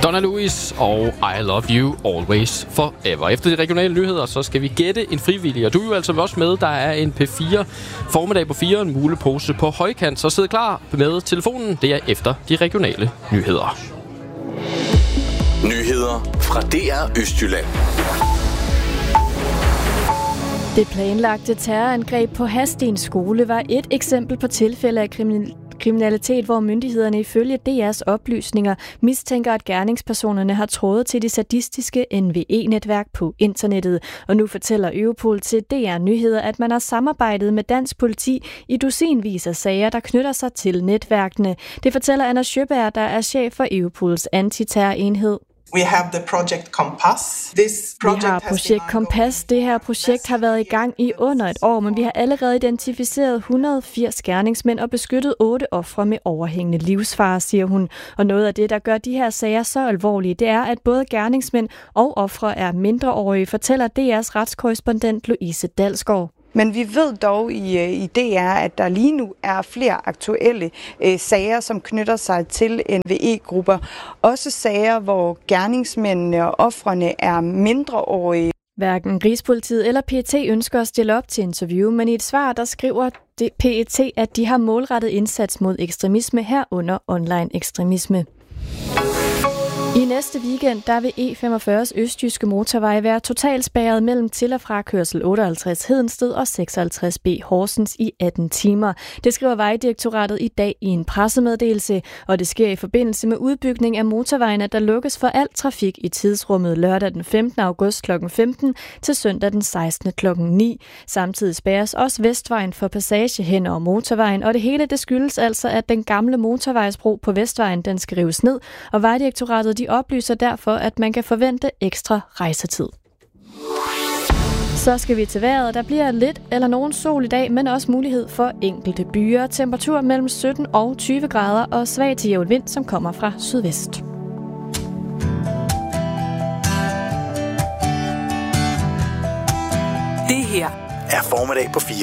Donna Lewis og I Love You Always Forever. Efter de regionale nyheder, så skal vi gætte en frivillig. Og du er jo altså også med. Der er en P4 formiddag på 4, en mulepose på højkant. Så sid klar med telefonen. Det er efter de regionale nyheder. Nyheder fra DR Østjylland. Det planlagte terrorangreb på Hadstens skole var et eksempel på tilfælde af kriminalitet, hvor myndighederne ifølge DR's oplysninger mistænker, at gerningspersonerne har trådet til det sadistiske NVE-netværk på internettet. Og nu fortæller Europol til DR Nyheder, at man har samarbejdet med dansk politi i dusinvis af sager, der knytter sig til netværkene. Det fortæller Anna Sjøberg, der er chef for Europols antiterrorenhed. We have the Project Compass. Vi har Projekt Kompas. Det her projekt har været i gang i under et år, men vi har allerede identificeret 180 gerningsmænd og beskyttet 8 ofre med overhængende livsfare, siger hun. Og noget af det, der gør de her sager så alvorlige, det er, at både gerningsmænd og ofre er mindreårige, fortæller DR's retskorrespondent Louise Dalsgaard. Men vi ved dog i DR, at der lige nu er flere aktuelle sager, som knytter sig til NVE-grupper. Også sager, hvor gerningsmændene og ofrene er mindreårige. Hverken Rigspolitiet eller PET ønsker at stille op til interview, men i et svar, der skriver PET, at de har målrettet indsats mod ekstremisme herunder online ekstremisme. I næste weekend, der vil E45's østjyske motorvej være totalspærret mellem til- og frakørsel 58 Hedensted og 56B Horsens i 18 timer. Det skriver Vejdirektoratet i dag i en pressemeddelelse, og det sker i forbindelse med udbygning af motorvejen, at der lukkes for al trafik i tidsrummet lørdag den 15. august kl. 15 til søndag den 16. kl. 9. Samtidig spærres også Vestvejen for passage hen over motorvejen, og det hele det skyldes altså, at den gamle motorvejsbro på Vestvejen, den skal rives ned, og Vejdirektoratet de oplyser derfor, at man kan forvente ekstra rejsetid. Så skal vi til vejret. Der bliver lidt eller nogen sol i dag, men også mulighed for enkelte byer. Temperatur mellem 17 og 20 grader og svag til jævn vind, som kommer fra sydvest. Det her er formiddag på 4.